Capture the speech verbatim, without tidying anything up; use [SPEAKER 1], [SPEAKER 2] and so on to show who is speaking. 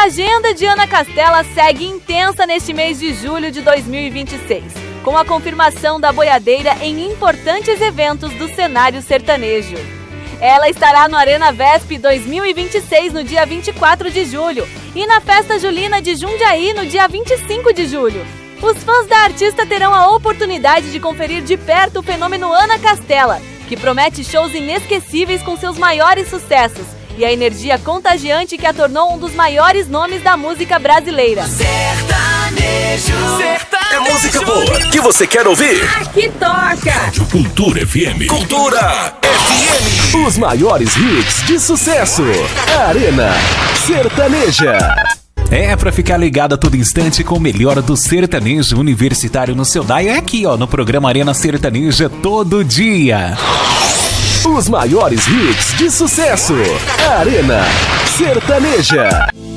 [SPEAKER 1] agenda de Ana Castela segue intensa neste mês de julho de dois mil e vinte e seis, com a confirmação da boiadeira em importantes eventos do cenário sertanejo. Ela estará no Arena Vesp dois mil e vinte e seis no dia vinte e quatro de julho e na Festa Julina de Jundiaí no dia vinte e cinco de julho. Os fãs da artista terão a oportunidade de conferir de perto o fenômeno Ana Castela, que promete shows inesquecíveis com seus maiores sucessos e a energia contagiante que a tornou um dos maiores nomes da música brasileira.
[SPEAKER 2] Sertanejo, sertanejo. É música boa que você quer ouvir.
[SPEAKER 3] Aqui toca
[SPEAKER 2] Rádio Cultura F M. Cultura F M.
[SPEAKER 4] Os maiores hits de sucesso. Arena Sertaneja.
[SPEAKER 5] É, pra ficar ligado a todo instante com o melhor do sertanejo universitário no seu dial, é aqui, ó, no programa Arena Sertaneja todo dia.
[SPEAKER 4] Os maiores hits de sucesso. Arena Sertaneja.